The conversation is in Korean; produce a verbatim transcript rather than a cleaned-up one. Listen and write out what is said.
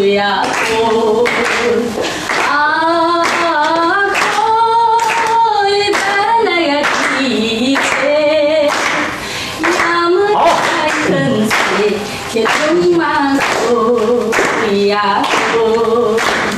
呀苦，啊苦的那个地界，呀么太肯切，切中嘛苦呀苦。